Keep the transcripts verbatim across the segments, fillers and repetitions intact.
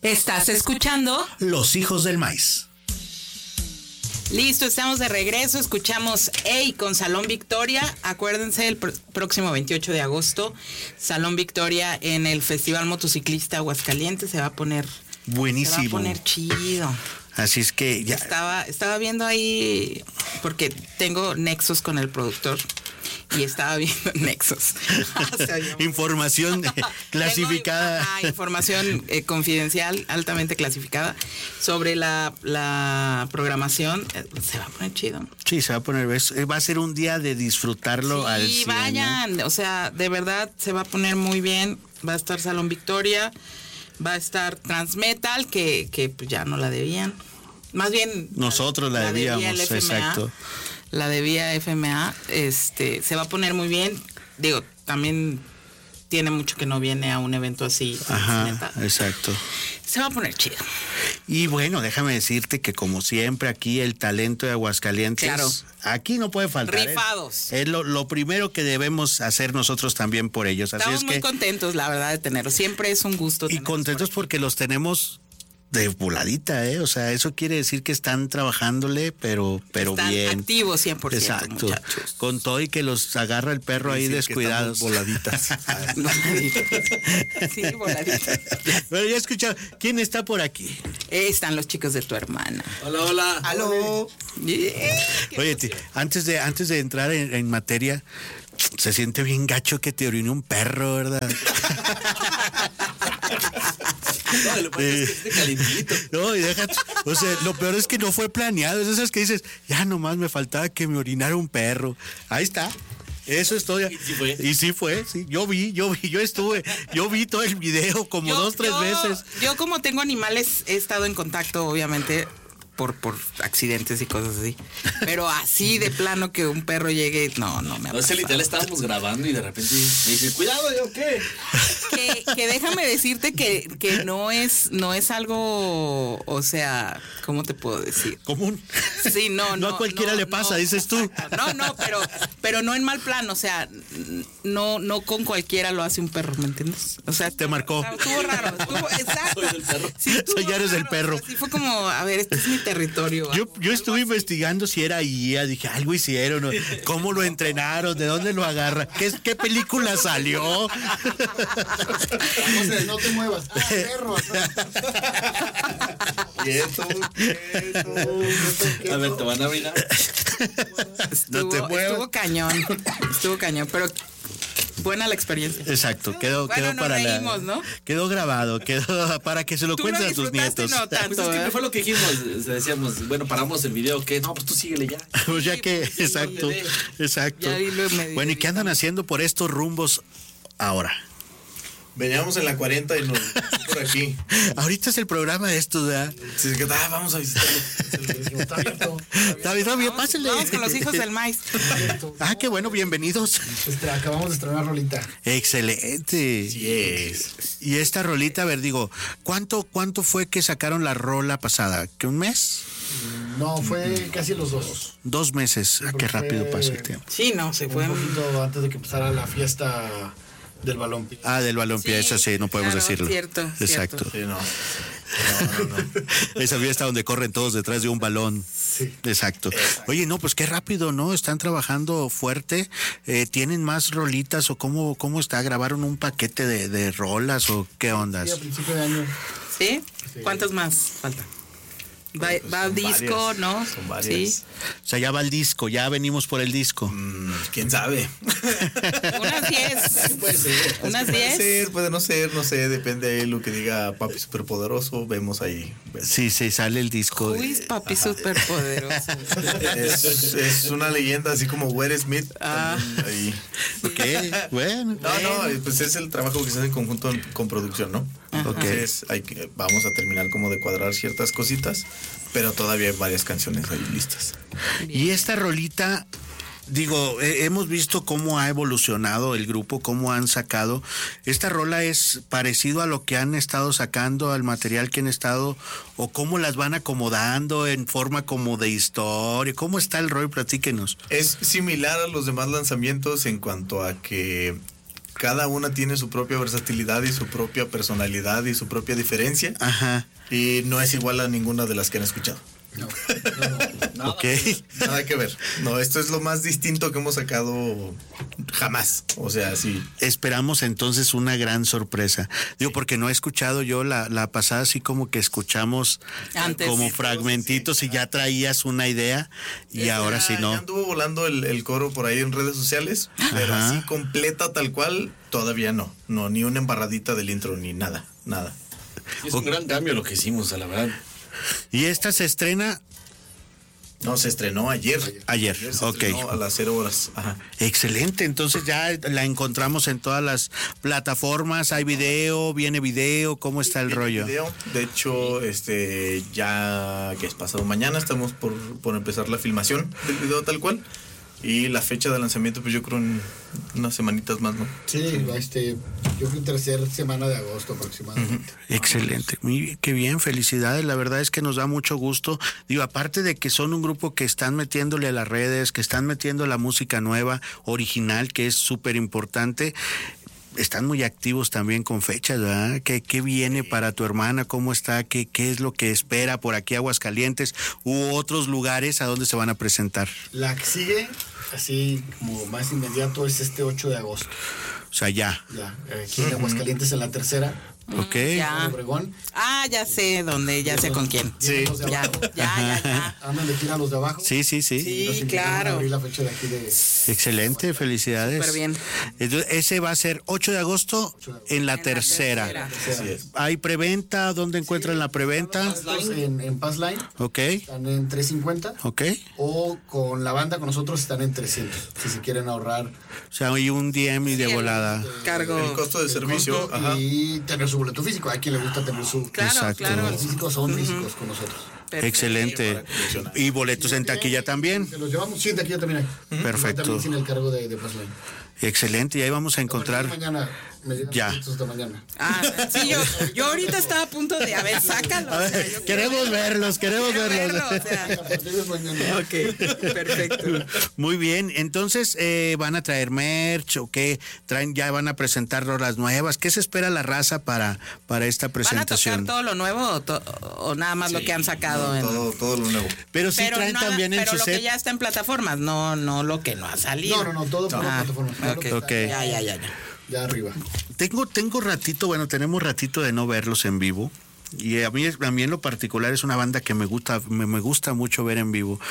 Estás escuchando Los Hijos del Maíz. Listo, estamos de regreso. Escuchamos Ey con Salón Victoria. Acuérdense, el pr- próximo veintiocho de agosto, Salón Victoria en el Festival Motociclista Aguascalientes. Se va a poner buenísimo. Se va a poner chido. Así es que ya. Estaba, estaba viendo ahí, porque tengo nexos con el productor. Y estaba viendo nexos. O sea, yo... Información clasificada. Tengo, ajá, información eh, confidencial, altamente clasificada, sobre la, la programación. Se va a poner chido. Sí, se va a poner. Va a ser un día de disfrutarlo sí, al cien. Vayan. O sea, de verdad se va a poner muy bien. Va a estar Salón Victoria. Va a estar Transmetal, que, que pues ya no la debían. Más bien. Nosotros la, la debíamos, debía el F M A, exacto. La debía F M A, este, se va a poner muy bien. Digo, también tiene mucho que no viene a un evento así. Ajá, neta. Exacto. Se va a poner chido. Y bueno, déjame decirte que como siempre aquí el talento de Aguascalientes, claro. Aquí no puede faltar. Rifados. Es, es lo, lo primero que debemos hacer nosotros también por ellos. Así Estamos es muy que, contentos, la verdad, de tenerlos. Siempre es un gusto. Y contentos por porque los tenemos de voladita, ¿eh? O sea, eso quiere decir que están trabajándole, pero, pero están bien. activos cien por ciento, exacto. Muchachos. Con todo y que los agarra el perro sí, ahí sí, descuidados. Voladitas. voladitas. Sí, voladitas. Bueno, ya escuchado. ¿Quién está por aquí? Eh, están los chicos de tu hermana. Hola, hola. Aló. Yeah. Oye, te, antes de antes de entrar en, en materia, se siente bien gacho que te orine un perro, ¿verdad? No, lo eh, es que es calentito. No, y deja, o sea, lo peor es que no fue planeado. Es esas que dices, ya nomás me faltaba que me orinara un perro. Ahí está. Eso es todo. Y sí fue. Y sí fue, sí. Yo vi, yo vi, yo estuve, yo vi todo el video como yo, dos, tres yo, veces. Yo como tengo animales, he estado en contacto, obviamente, por, por accidentes y cosas así. Pero así de plano que un perro llegue, no, no me ha pasado. No sé, literal estábamos grabando y de repente me dice, cuidado, ¿yo qué? Que, que déjame decirte que, que no es, no es algo, o sea, ¿cómo te puedo decir? Común. Sí, no, no. No a cualquiera no, le pasa, no, dices tú. No, no, pero, pero no en mal plan, o sea, no, no con cualquiera lo hace un perro, ¿me entiendes? O sea, te marcó. Estuvo raro, estuvo, exacto. Soy del perro. Sí, Soy ya eres del perro. Así fue como, a ver, este es mi territorio. Yo, yo estuve así. investigando si era I A, dije, algo hicieron, ¿cómo lo entrenaron? ¿De dónde lo agarra? ¿Qué, qué película salió? José, no te muevas. Ah, perro. Quieto, quieto. A ver, te van a mirar. Estuvo, no te muevas. Estuvo cañón, estuvo cañón, pero buena la experiencia. Exacto, quedó, bueno, quedó para reímos, la, ¿no? Quedó grabado, quedó para que se lo cuentes a tus nietos. No tanto, pues es que ¿eh? fue lo que dijimos, decíamos, bueno, paramos el video, que no, pues tú síguele ya. Pues ya que, sí, exacto, exacto. Ya dilo, me bueno, ¿y qué andan haciendo por estos rumbos ahora? Veníamos en la cuarenta y nos por aquí. Ahorita es el programa de estos, ¿verdad? Sí, es que ah, vamos a visitarlo. Está abierto. Está bien, bien, pásenle. Vamos con los hijos del maíz. Ah, qué bueno, bienvenidos. Este, acabamos de estrenar rolita. Excelente. Yes. Y esta rolita, a ver, digo, ¿cuánto, cuánto fue que sacaron la rola pasada? ¿Que un mes? No, fue casi los dos. Dos meses. Sí, ah, qué rápido fue... pasó el tiempo. Sí, no, se fue. Un poquito antes de que empezara la fiesta del balompié. Ah, del balompié, sí, eso sí, no podemos claro, decirlo. Cierto, exacto. Cierto. Sí, no. No, no, no. Esa fiesta donde corren todos detrás de un balón. Sí. Exacto. Exacto. Oye, no, pues qué rápido, ¿no? Están trabajando fuerte. Eh, ¿Tienen más rolitas o cómo, cómo está? ¿Grabaron un paquete de, de rolas o qué ondas? Sí, a principio de año. ¿Sí? Sí. ¿Cuántos más faltan? Va, pues va al disco, varias, ¿no? Son varias. Sí. O sea, ya va el disco, ya venimos por el disco. Mm, ¿Quién sabe? Unas diez. Puede ser. Unas diez. Puede ser, puede no ser, no sé, depende de lo que diga Papi Superpoderoso, vemos ahí. Vemos. Sí, sí, sale el disco. Uy, Papi Ajá. Superpoderoso. Es, es una leyenda así como Will Smith. Ah. Ahí. Ok, bueno. No, no, pues es el trabajo que se hace en conjunto con producción, ¿no? Ajá. Entonces hay que, vamos a terminar como de cuadrar ciertas cositas, pero todavía hay varias canciones ahí listas. Y esta rolita, digo, eh, hemos visto cómo ha evolucionado el grupo, cómo han sacado. Esta rola es parecido a lo que han estado sacando, al material que han estado, o cómo las van acomodando en forma como de historia. ¿Cómo está el rollo? Platíquenos. Es similar a los demás lanzamientos en cuanto a que cada una tiene su propia versatilidad y su propia personalidad y su propia diferencia. Ajá. Y no es igual a ninguna de las que han escuchado. No, no, no. Nada. Ok. Nada que ver. No, esto es lo más distinto que hemos sacado jamás. O sea, sí. Esperamos entonces una gran sorpresa. Digo, porque no he escuchado yo la, la pasada, así como que escuchamos Antes. como Sí, fragmentitos y ya traías una idea y Ya- ahora sí Ya no. anduvo volando el, el coro por ahí en redes sociales, pero Ajá. así completa tal cual, todavía no. No, ni una embarradita del intro, ni nada, nada. Es un gran cambio lo que hicimos, a la verdad. Y esta se estrena No, se estrenó ayer. ayer. se Ok. estrenó a las cero horas. Ajá. Excelente, entonces ya la encontramos en todas las plataformas, hay video, viene video, ¿cómo está el Viene rollo? video. De hecho, este ya que es pasado mañana, estamos por, por empezar la filmación del video tal cual. Y la fecha de lanzamiento, pues yo creo en unas semanitas más, ¿no? Sí, este, yo creo tercera semana de agosto aproximadamente. Excelente, muy bien, qué bien, felicidades, la verdad es que nos da mucho gusto, digo, aparte de que son un grupo que están metiéndole a las redes, que están metiendo la música nueva, original, que es súper importante, están muy activos también con fechas, ¿verdad? ¿Qué, qué viene para tu hermana? ¿Cómo está? ¿Qué, qué es lo que espera por aquí Aguascalientes u otros lugares a donde se van a presentar? La que sigue, así como más inmediato, es este ocho de agosto. O sea, ya, Ya, aquí en Aguascalientes en la tercera, ¿ok? Ya. en Obregón. Ah, ya sé dónde, ya sé con quién. Vienen los de Ya, abajo. ya, ya, ya. Andan de gira los de abajo. Sí, sí, sí. Sí, Los invitaron a claro. abrir la fecha de aquí de... Excelente, felicidades. Súper bien. Entonces, ese va a ser ocho de agosto en la tercera. tercera. Así es. ¿Hay preventa? ¿Dónde encuentran la preventa? Nosotros en, en Pass Line Ok, están en trescientos cincuenta ok. o con la banda con nosotros están en trescientos, si se quieren ahorrar O sea, hay un D M y de volada. Cargo. El costo de el servicio. costo ajá. y tener su boleto físico. Hay quien le gusta tener su Claro, Exacto. claro. boleto físico, son físicos con nosotros. Perfecto. Excelente. Y boletos en taquilla también. Se los llevamos, sí, de aquí ya también hay. Perfecto. También sin el cargo de, de Pass Line. Excelente, y ahí vamos a encontrar. Mañana, me llegan Ya. los boletos esta mañana. Ah, sí, yo, yo ahorita estaba a punto de, a ver, sácalo. A o sea, ver, yo quiero queremos verlos, queremos quiero verlos. verlo, o sea. A partir de mañana. Ok, perfecto. Muy bien, entonces eh, van a traer merch o qué traen, ya van a presentar rolas nuevas. ¿Qué se espera la raza para, para esta ¿Van a tocar presentación? todo lo nuevo o, to- o nada más lo que han sacado? en... Todo, todo lo nuevo. Pero sí Pero, traen nada- también en pero su lo set. que ya está en plataformas, no, no lo que no ha salido. No, no, no, todo por la Ah, plataforma. Todo lo ok, que está ok. Ya, ya, ya, ya. Ya arriba. Tengo, tengo ratito, bueno, tenemos ratito de no verlos en vivo. Y a mí, a mí en lo particular es una banda que me gusta, me, me gusta mucho ver en vivo.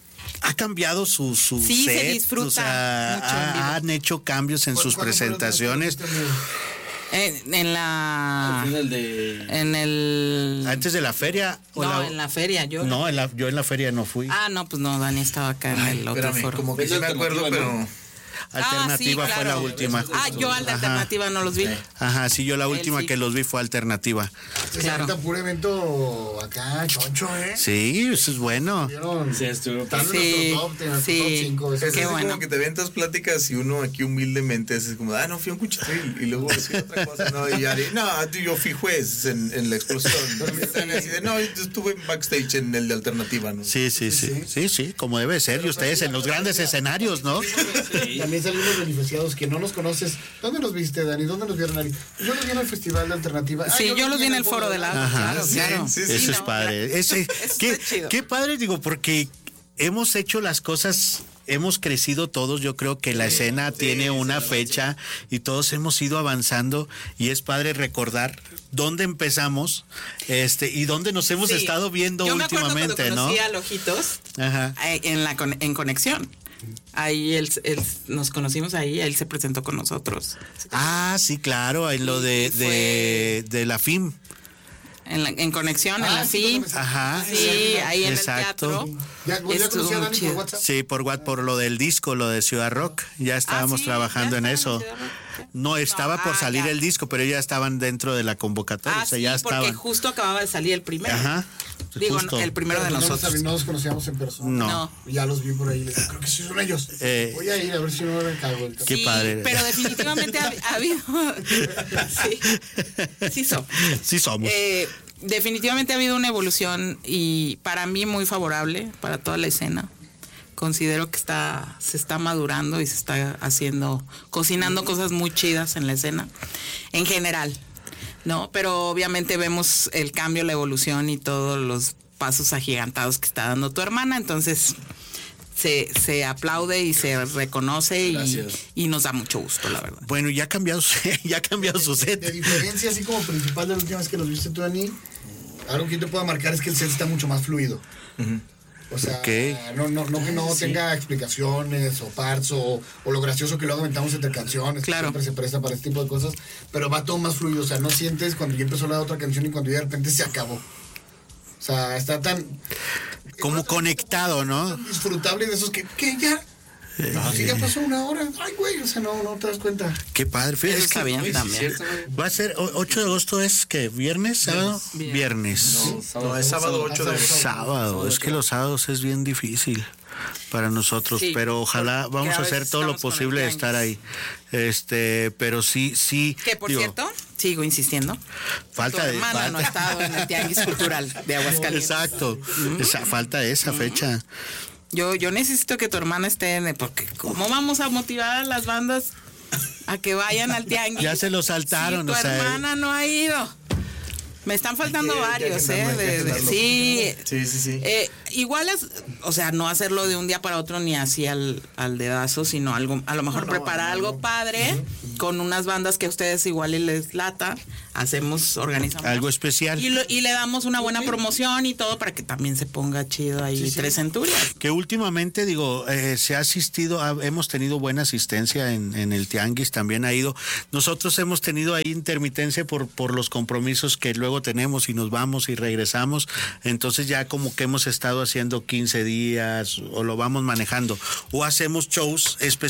Ha cambiado su, su Sí, se set, disfruta o sea, mucho en vivo. ha- han hecho cambios en sus ¿Cuándo fue la última vez que presentaciones. fuiste, amigo? En, en la... Al final de. En el... Antes de la feria. o No, la- en la feria, yo... No, en la- yo en la feria no fui. Ah, no, pues no, Dani estaba acá en Ay, el otro espérame, foro. como que Es sí me acuerdo, alternativa, pero... ¿no? Alternativa Ah, sí, fue la claro. última. Ah, yo al de Ajá. Alternativa no los vi. Ajá, sí, yo la Él última sí. que los vi fue Alternativa. Se Claro. ahorita puro evento acá, choncho, ¿eh? Sí, eso es bueno. ¿Vieron? Sí, estuvo. Están en Sí, nuestro top, en nuestro sí. top cinco. Es Qué así bueno. como que te aventas pláticas y uno aquí humildemente es como, ah, no, fui a un cuchitril. Y luego decía otra cosa, no, y ya, de, no, tú, yo fui juez en, en la explosión. Y así de, no, yo estuve en backstage en el de Alternativa, ¿no? Sí, sí, sí. Sí, sí, como debe ser. Y ustedes en los grandes escenarios, ¿no? También salimos beneficiados que no nos conoces. ¿Dónde nos viste, Dani? ¿Dónde nos vieron, Ari? Yo los vi en el Festival de Alternativa. Ah, Sí, yo los vi en el foro de la... Ajá. Claro, Sí, claro. sí, sí. Eso es no, padre. Ese, Eso qué, está chido. qué padre, digo, porque hemos hecho las cosas, hemos crecido todos. Yo creo que la escena tiene una fecha y todos hemos ido avanzando y es padre recordar dónde empezamos este y dónde nos hemos Sí. estado viendo Yo me acuerdo últimamente, cuando ¿no? conocí a Lojitos Ajá. eh, en la con- en Conexión. Ahí él, él- nos conocimos ahí, él se presentó con nosotros. Ah, sí, claro, en lo de, Y de, de la F I M. En, la- en Conexión, en Ah, la sí, FIM. donde me- Ajá. Sí, ahí en Exacto. el teatro. Ya, ya Estuvo conocí a muy Dani chido. por WhatsApp. Sí, por what- por lo del disco, lo de Ciudad Rock, ya estábamos sí, trabajando ya en estaban eso. en Ciudad Rock, ya. No estaba No, por ah, salir ya. el disco, pero ya estaban dentro de la convocatoria, Ah, o sea, sí, ya porque estaban. justo acababa de salir el primero. Ajá. Digo, justo. el primero de Pero no los nosotros. sabi- No los conocíamos en persona. No. No. Y ya los vi por ahí. Les digo, creo que sí son ellos. Eh, Voy a ir a ver si no me cago. El Qué Sí, padre. pero definitivamente ha, ha habido. Sí, sí son. Sí somos. Eh, definitivamente ha habido una evolución y para mí muy favorable, para toda la escena. considero que está se está madurando y se está haciendo, cocinando cosas muy chidas en la escena, en general, ¿no? Pero obviamente vemos el cambio, la evolución y todos los pasos agigantados que está dando tu hermana, entonces se, se aplaude y se reconoce y, y nos da mucho gusto, la verdad. Bueno, ya ha cambiado, ya ha cambiado su set. De diferencia, así como principal de la última vez que nos viste tú, Dani, algo que yo te pueda marcar es que el set está mucho más fluido. Uh-huh. O sea, okay. no, no, no que no sí. tenga explicaciones o parts o, o lo gracioso que luego aventamos entre canciones, claro. que siempre se presta para este tipo de cosas, pero va todo más fluido. O sea, no sientes cuando ya empezó la otra canción y cuando ya de repente se acabó. O sea, está tan... Como conectado, ¿no? Tan disfrutable de esos que, que ya... Ah, sí, ya pasó una hora. Ay, güey, o sea, no, no te das cuenta. Qué padre. Fíjate, está bien que, también. Va a ser ocho de agosto, ¿es que viernes, sábado? Bien. Viernes. No, sábado, no, es sábado ocho de agosto. Sábado. sábado. Es que los sábados es bien difícil para nosotros, sí, pero ojalá vamos a hacer todo lo posible de estar ahí. Este, pero sí, sí. Que por digo, cierto, sigo insistiendo. Falta tu de hermana falta. no ha estado en el Tianguis Cultural de Aguascalientes. Exacto. Mm-hmm. Esa, falta esa mm-hmm. fecha. Yo, yo necesito que tu hermana esté en el, porque ¿cómo vamos a motivar a las bandas a que vayan al tianguis? Ya se lo saltaron, si tu o sea, hermana no ha ido. Me están faltando que, varios, ¿eh? De, de, sí, sí, sí. sí. Eh, igual es, o sea, no hacerlo de un día para otro ni así al, al dedazo, sino algo, a lo mejor no, no, preparar no, algo no. padre uh-huh. con unas bandas que a ustedes igual y les lata. Hacemos, organizamos algo especial y, lo, y le damos una buena okay. promoción y todo para que también se ponga chido ahí sí, sí. Tres Centurias. Que últimamente digo eh, se ha asistido, ha, hemos tenido buena asistencia en, en el tianguis, también ha ido. Nosotros hemos tenido ahí intermitencia por por los compromisos que luego tenemos y nos vamos y regresamos, entonces ya como que hemos estado haciendo quince días o lo vamos manejando o hacemos shows especiales